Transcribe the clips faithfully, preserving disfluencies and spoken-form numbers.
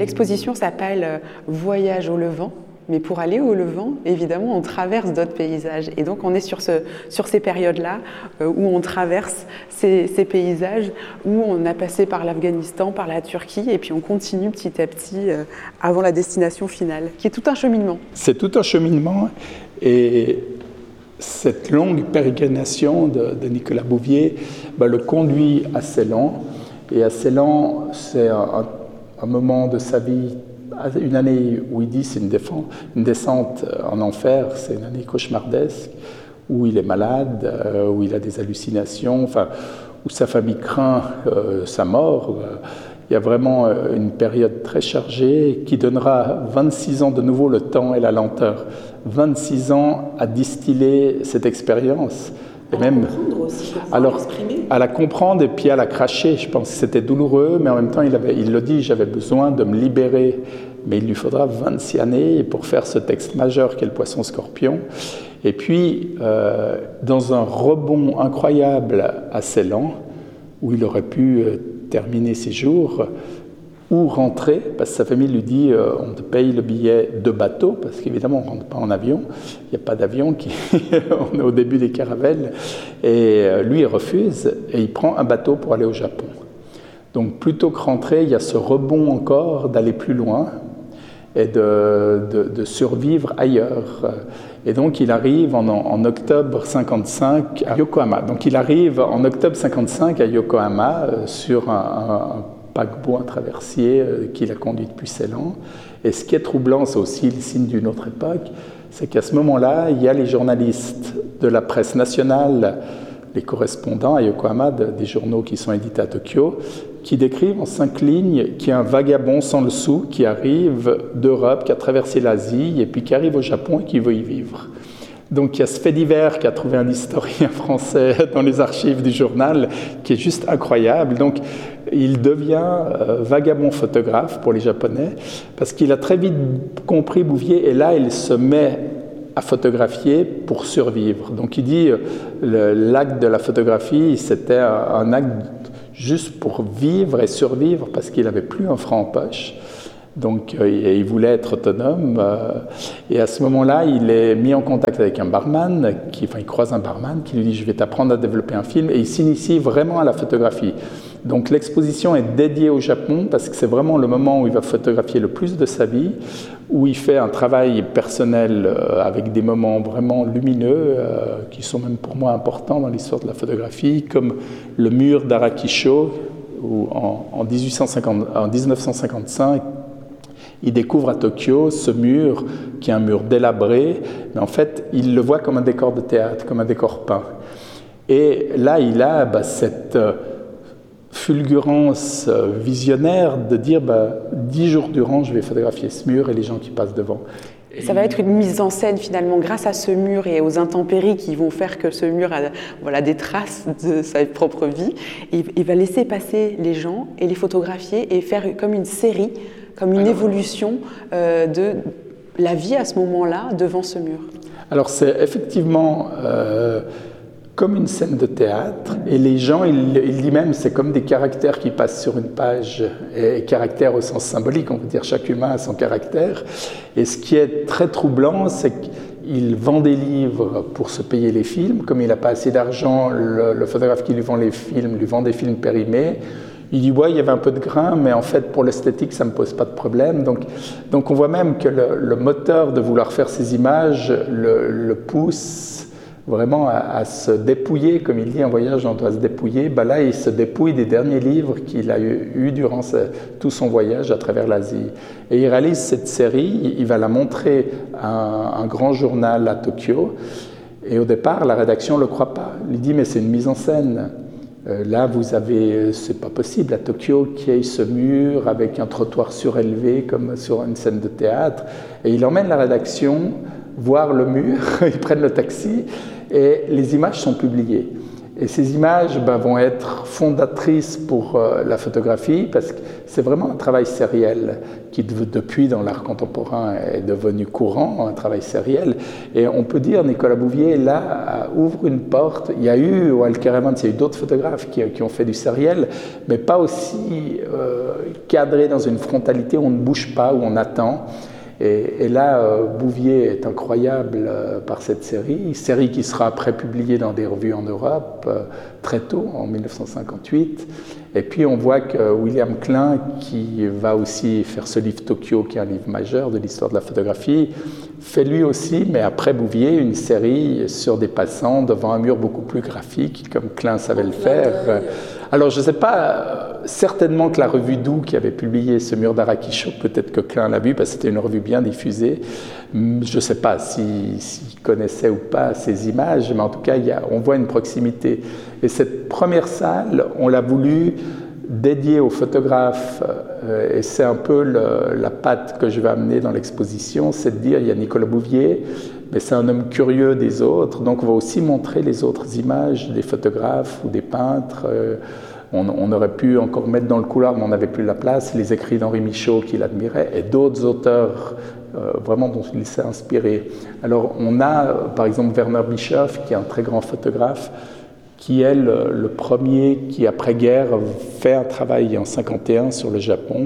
L'exposition s'appelle « Voyage au Levant ». Mais pour aller au Levant, évidemment, on traverse d'autres paysages. Et donc, on est sur, ce, sur ces périodes-là euh, où on traverse ces, ces paysages, où on a passé par l'Afghanistan, par la Turquie, et puis on continue petit à petit euh, avant la destination finale, qui est tout un cheminement. C'est tout un cheminement. Et cette longue pérégrination de, de Nicolas Bouvier bah, le conduit à Ceylan. Et à Ceylan, c'est un, un moment de sa vie, une année où il dit c'est une, une descente en enfer, c'est une année cauchemardesque, où il est malade, euh, où il a des hallucinations, enfin, où sa famille craint euh, sa mort. Il y a vraiment une période très chargée qui donnera vingt-six ans de nouveau le temps et la lenteur. vingt-six ans à distiller cette expérience. À la même, comprendre aussi, alors, à la comprendre et puis à la cracher. Je pense que c'était douloureux, mais en même temps, il, avait, il le dit, j'avais besoin de me libérer. Mais il lui faudra vingt-six années pour faire ce texte majeur qu'est le Poisson-Scorpion. Et puis, euh, dans un rebond incroyable à Ceylan, où il aurait pu euh, terminer ses jours, ou rentrer, parce que sa famille lui dit euh, on te paye le billet de bateau, parce qu'évidemment on ne rentre pas en avion, il n'y a pas d'avion, qui... on est au début des caravelles, et euh, lui il refuse, et il prend un bateau pour aller au Japon. Donc plutôt que rentrer, il y a ce rebond encore d'aller plus loin, et de, de, de survivre ailleurs. Et donc il arrive en, en octobre cinquante-cinq à Yokohama. Donc il arrive en octobre cinquante-cinq à Yokohama euh, sur un, un paquebot, un traversier euh, qui l'a conduit depuis Ceylan. Et ce qui est troublant, c'est aussi le signe d'une autre époque, c'est qu'à ce moment-là, il y a les journalistes de la presse nationale, les correspondants à Yokohama de, des journaux qui sont édités à Tokyo, qui décrivent en cinq lignes qu'il y a un vagabond sans le sou qui arrive d'Europe, qui a traversé l'Asie et puis qui arrive au Japon et qui veut y vivre. Donc il y a ce fait divers qu'a trouvé un historien français dans les archives du journal qui est juste incroyable. Donc il devient euh, vagabond photographe pour les Japonais parce qu'il a très vite compris Bouvier et là il se met à photographier pour survivre. Donc il dit euh, l'acte de la photographie c'était un, un acte juste pour vivre et survivre parce qu'il n'avait plus un franc en poche. Donc euh, il voulait être autonome euh, et à ce moment-là il est mis en contact avec un barman, qui, enfin il croise un barman qui lui dit je vais t'apprendre à développer un film et il s'initie vraiment à la photographie. Donc l'exposition est dédiée au Japon parce que c'est vraiment le moment où il va photographier le plus de sa vie, où il fait un travail personnel euh, avec des moments vraiment lumineux euh, qui sont même pour moi importants dans l'histoire de la photographie, comme le mur d'Arakisho où en, en, dix-huit cent cinquante, en dix-neuf cent cinquante-cinq il découvre à Tokyo ce mur qui est un mur délabré, mais en fait, il le voit comme un décor de théâtre, comme un décor peint. Et là, il a bah, cette euh, fulgurance euh, visionnaire de dire bah, dix jours durant, je vais photographier ce mur et les gens qui passent devant. Et ça va être une mise en scène finalement grâce à ce mur et aux intempéries qui vont faire que ce mur a voilà, des traces de sa propre vie. Et il va laisser passer les gens et les photographier et faire comme une série, comme une alors, évolution euh, de la vie à ce moment-là devant ce mur. Alors c'est effectivement euh, comme une scène de théâtre et les gens, il, il dit même c'est comme des caractères qui passent sur une page et caractères au sens symbolique, on veut dire chaque humain a son caractère. Et ce qui est très troublant, c'est qu'il vend des livres pour se payer les films. Comme il n'a pas assez d'argent, le, le photographe qui lui vend les films lui vend des films périmés. Il dit, ouais, il y avait un peu de grain, mais en fait, pour l'esthétique, ça ne me pose pas de problème. Donc, donc on voit même que le, le moteur de vouloir faire ces images le, le pousse vraiment à, à se dépouiller. Comme il dit, un voyage, on doit se dépouiller. Ben là, il se dépouille des derniers livres qu'il a eu, eu durant sa, tout son voyage à travers l'Asie. Et il réalise cette série, il va la montrer à un, un grand journal à Tokyo. Et au départ, la rédaction ne le croit pas. Il dit, mais c'est une mise en scène. Euh, là, vous avez, c'est pas possible, à Tokyo, qu'il y ait ce mur avec un trottoir surélevé comme sur une scène de théâtre. Et il emmène la rédaction voir le mur, ils prennent le taxi et les images sont publiées. Et ces images ben, vont être fondatrices pour euh, la photographie parce que c'est vraiment un travail sériel qui, depuis, dans l'art contemporain, est devenu courant, un travail sériel. Et on peut dire, Nicolas Bouvier, là, ouvre une porte. Il y a eu, Walker Evans, il y a eu d'autres photographes qui, qui ont fait du sériel, mais pas aussi euh, cadré dans une frontalité où on ne bouge pas, où on attend. Et, et là, euh, Bouvier est incroyable euh, par cette série, série qui sera après publiée dans des revues en Europe euh, très tôt, en mille neuf cent cinquante-huit. Et puis on voit que William Klein, qui va aussi faire ce livre Tokyo, qui est un livre majeur de l'histoire de la photographie, fait lui aussi, mais après Bouvier, une série sur des passants devant un mur beaucoup plus graphique, comme Klein savait le faire. Alors je ne sais pas, certainement que la revue Doux qui avait publié ce mur d'Arakisho, peut-être que Klein l'a vu parce que c'était une revue bien diffusée. Je ne sais pas s'il si, si connaissait ou pas ces images, mais en tout cas il y a, on voit une proximité. Et cette première salle, on l'a voulu dédiée aux photographes, euh, et c'est un peu le, la patte que je vais amener dans l'exposition, c'est de dire il y a Nicolas Bouvier, mais c'est un homme curieux des autres, donc on va aussi montrer les autres images des photographes ou des peintres. Euh, on, on aurait pu encore mettre dans le couloir, mais on n'avait plus la place, les écrits d'Henri Michaud qu'il admirait, et d'autres auteurs euh, vraiment dont il s'est inspiré. Alors on a euh, par exemple Werner Bischoff, qui est un très grand photographe, qui est le, le premier qui, après-guerre, fait un travail en cinquante et un sur le Japon,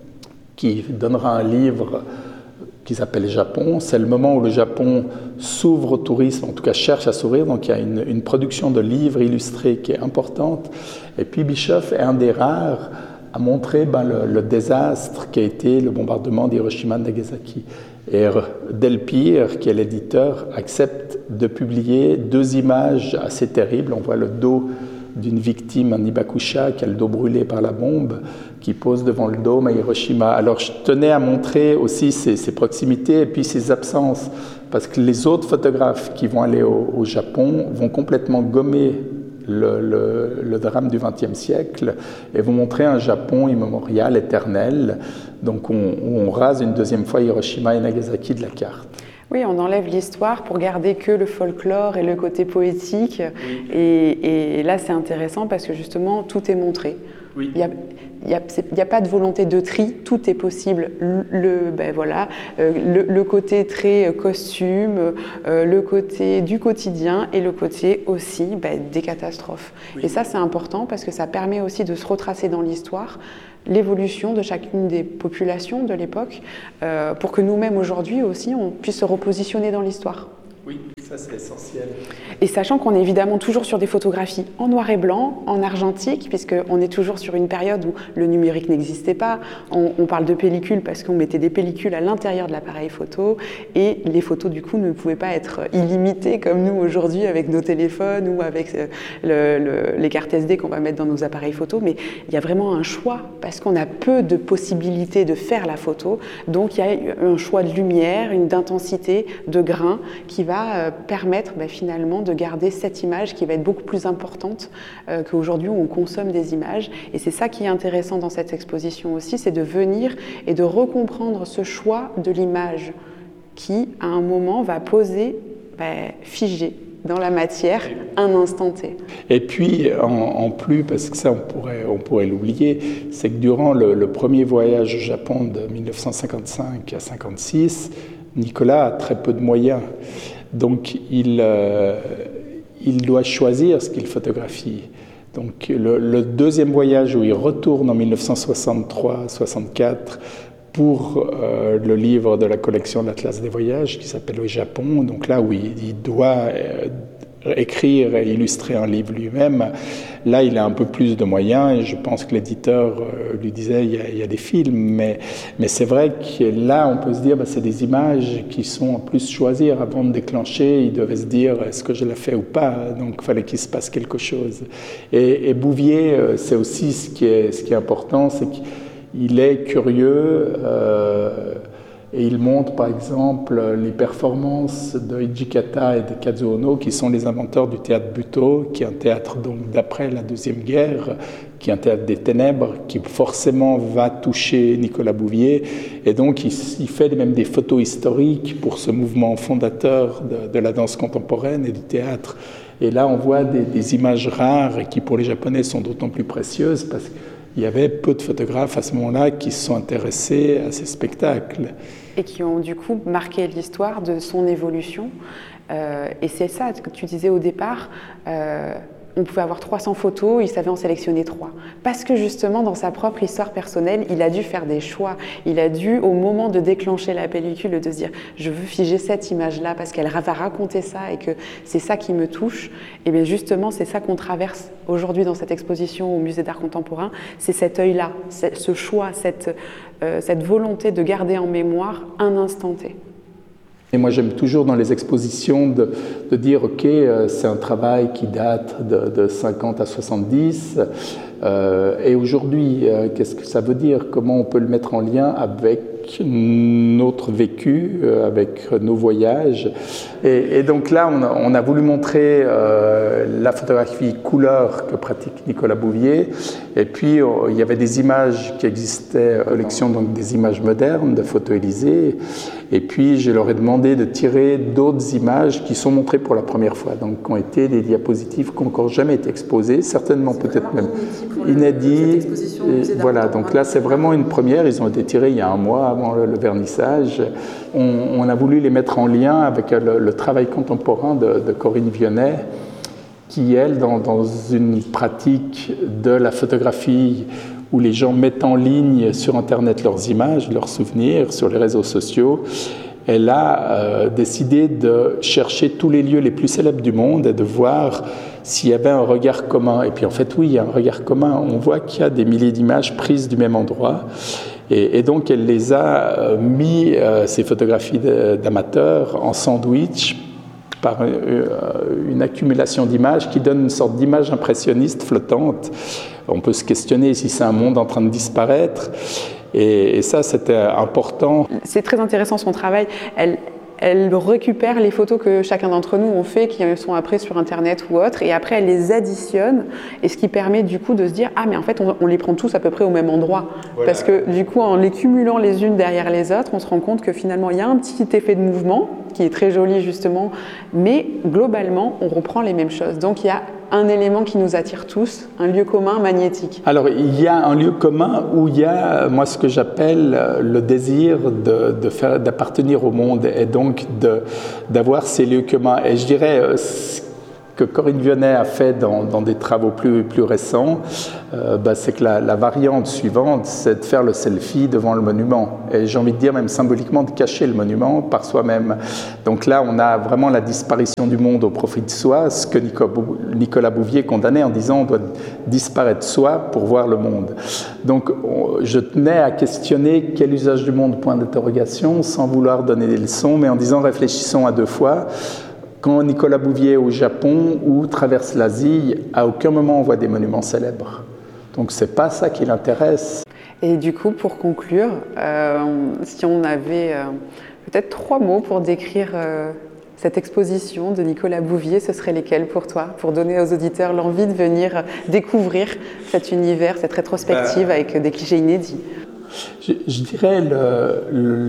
qui donnera un livre qui s'appelle Japon. C'est le moment où le Japon s'ouvre au tourisme, en tout cas cherche à s'ouvrir, donc il y a une, une production de livres illustrés qui est importante. Et puis Bischoff est un des rares à montrer ben, le, le désastre qu'a été le bombardement d'Hiroshima et Nagasaki. Et Delpire, qui est l'éditeur, accepte de publier deux images assez terribles. On voit le dos d'une victime en Hibakusha, qui a le dos brûlé par la bombe, qui pose devant le dôme à Hiroshima. Alors je tenais à montrer aussi ces, ces proximités et puis ces absences, parce que les autres photographes qui vont aller au, au Japon vont complètement gommer Le, le, le drame du vingtième siècle et vont montrer un Japon immémorial, éternel, donc on, on rase une deuxième fois Hiroshima et Nagasaki de la carte. Oui, on enlève l'histoire pour garder que le folklore et le côté poétique. Oui. Et, et là, c'est intéressant parce que justement, tout est montré. Oui. Il y a, Il n'y a, a pas de volonté de tri, tout est possible. Le, ben voilà, euh, le, le côté très costume, euh, le côté du quotidien et le côté aussi ben, des catastrophes. Oui. Et ça, c'est important parce que ça permet aussi de se retracer dans l'histoire l'évolution de chacune des populations de l'époque euh, pour que nous-mêmes aujourd'hui aussi, on puisse se repositionner dans l'histoire. Oui, ça c'est essentiel. Et sachant qu'on est évidemment toujours sur des photographies en noir et blanc, en argentique, puisqu'on est toujours sur une période où le numérique n'existait pas. On, on parle de pellicules parce qu'on mettait des pellicules à l'intérieur de l'appareil photo et les photos du coup ne pouvaient pas être illimitées comme nous aujourd'hui avec nos téléphones ou avec le, le, les cartes S D qu'on va mettre dans nos appareils photo. Mais il y a vraiment un choix parce qu'on a peu de possibilités de faire la photo. Donc il y a un choix de lumière, une d'intensité, de grain qui va va permettre bah, finalement de garder cette image qui va être beaucoup plus importante euh, qu'aujourd'hui où on consomme des images. Et c'est ça qui est intéressant dans cette exposition aussi, c'est de venir et de recomprendre ce choix de l'image qui, à un moment, va poser, bah, figé dans la matière, un instant T. Et puis, en, en plus, parce que ça, on pourrait, on pourrait l'oublier, c'est que durant le, le premier voyage au Japon de mille neuf cent cinquante-cinq à cinquante-six, Nicolas a très peu de moyens. Donc, il, euh, il doit choisir ce qu'il photographie. Donc, le, le deuxième voyage où il retourne en mille neuf cent soixante-trois soixante-quatre pour euh, le livre de la collection de l'Atlas des voyages qui s'appelle Le Japon, donc là où il, il doit euh, écrire et illustrer un livre lui-même, là il a un peu plus de moyens et je pense que l'éditeur euh, lui disait il y, a, il y a des films, mais, mais c'est vrai que là on peut se dire bah, c'est des images qui sont en plus choisir avant de déclencher, il devait se dire est-ce que je la fais ou pas, donc il fallait qu'il se passe quelque chose. Et, et Bouvier, euh, c'est aussi ce qui est, ce qui est important, c'est qu'il Il est curieux euh, et il montre par exemple les performances de Hijikata et de Kazuo Ono qui sont les inventeurs du théâtre Butoh, qui est un théâtre donc d'après la Deuxième Guerre, qui est un théâtre des ténèbres, qui forcément va toucher Nicolas Bouvier. Et donc il, il fait même des photos historiques pour ce mouvement fondateur de, de la danse contemporaine et du théâtre. Et là, on voit des, des images rares et qui, pour les Japonais, sont d'autant plus précieuses parce qu'il y avait peu de photographes à ce moment-là qui se sont intéressés à ces spectacles. Et qui ont du coup marqué l'histoire de son évolution. Euh, et c'est ça que tu disais au départ, euh, on pouvait avoir trois cents photos, il savait en sélectionner trois. Parce que justement, dans sa propre histoire personnelle, il a dû faire des choix. Il a dû, au moment de déclencher la pellicule, de se dire « je veux figer cette image-là parce qu'elle va raconter ça et que c'est ça qui me touche ». Et bien justement, c'est ça qu'on traverse aujourd'hui dans cette exposition au Musée d'art contemporain. C'est cet œil-là, ce choix, cette, euh, cette volonté de garder en mémoire un instant T. Et moi, j'aime toujours dans les expositions de, de dire, OK, euh, c'est un travail qui date de, de cinquante à soixante-dix, euh, et aujourd'hui, euh, qu'est-ce que ça veut dire? Comment on peut le mettre en lien avec notre vécu, euh, avec nos voyages? Et, et donc là, on a, on a voulu montrer euh, la photographie couleur que pratique Nicolas Bouvier, et puis oh, il y avait des images qui existaient, collection donc des images modernes de photos Élysée. Et puis, je leur ai demandé de tirer d'autres images qui sont montrées pour la première fois, donc qui ont été des diapositives qui n'ont encore jamais été exposées, certainement peut-être même inédites. Voilà, donc là, c'est vraiment une première. Ils ont été tirés il y a un mois avant le, le vernissage. On, on a voulu les mettre en lien avec le, le travail contemporain de, de Corinne Vionnet, qui, elle, dans, dans une pratique de la photographie où les gens mettent en ligne sur Internet leurs images, leurs souvenirs, sur les réseaux sociaux, elle a euh, décidé de chercher tous les lieux les plus célèbres du monde et de voir s'il y avait un regard commun. Et puis en fait, oui, il y a un regard commun. On voit qu'il y a des milliers d'images prises du même endroit. Et, et donc, elle les a euh, mis, euh, ces photographies d'amateurs, en sandwich, par une accumulation d'images qui donne une sorte d'image impressionniste flottante. On peut se questionner si c'est un monde en train de disparaître. Et, et ça, c'était important. C'est très intéressant son travail. Elle, elle récupère les photos que chacun d'entre nous ont fait, qui sont après sur Internet ou autre, et après elle les additionne, et ce qui permet du coup de se dire « Ah, mais en fait, on, on les prend tous à peu près au même endroit. Voilà. » Parce que du coup, en les cumulant les unes derrière les autres, on se rend compte que finalement, il y a un petit effet de mouvement, qui est très joli justement, mais globalement, on reprend les mêmes choses. Donc il y a un élément qui nous attire tous, un lieu commun magnétique. Alors il y a un lieu commun où il y a, moi, ce que j'appelle le désir de, de faire, d'appartenir au monde et donc de, d'avoir ces lieux communs. Et je dirais ce que Corinne Vionnet a fait dans, dans des travaux plus, plus récents, euh, bah, c'est que la, la variante suivante, c'est de faire le selfie devant le monument. Et j'ai envie de dire même symboliquement de cacher le monument par soi-même. Donc là, on a vraiment la disparition du monde au profit de soi, ce que Nicolas Bouvier condamnait en disant on doit disparaître soi pour voir le monde. Donc on, je tenais à questionner quel usage du monde, point d'interrogation, sans vouloir donner des leçons, mais en disant réfléchissons à deux fois. Quand Nicolas Bouvier est au Japon ou traverse l'Asie, à aucun moment on voit des monuments célèbres. Donc c'est pas ça qui l'intéresse. Et du coup, pour conclure, euh, si on avait euh, peut-être trois mots pour décrire euh, cette exposition de Nicolas Bouvier, ce seraient lesquels pour toi, pour donner aux auditeurs l'envie de venir découvrir cet univers, cette rétrospective avec des clichés inédits? Je, je dirais le,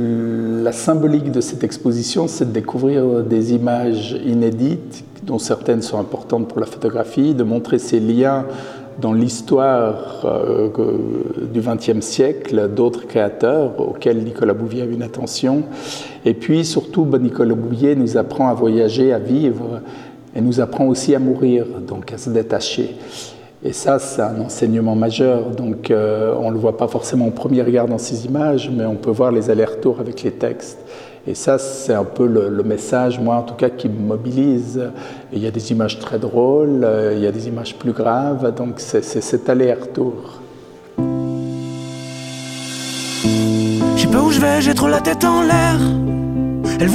le, la symbolique de cette exposition, c'est de découvrir des images inédites, dont certaines sont importantes pour la photographie, de montrer ces liens dans l'histoire euh, du vingtième siècle, d'autres créateurs auxquels Nicolas Bouvier a une attention. Et puis surtout, ben, Nicolas Bouvier nous apprend à voyager, à vivre, et nous apprend aussi à mourir, donc à se détacher. Et ça, c'est un enseignement majeur. Donc, euh, on ne le voit pas forcément au premier regard dans ces images, mais on peut voir les allers-retours avec les textes. Et ça, c'est un peu le, le message, moi en tout cas, qui me mobilise. Et il y a des images très drôles, euh, il y a des images plus graves, donc c'est cet aller-retour. Je sais pas où je vais, j'ai trop la tête en l'air.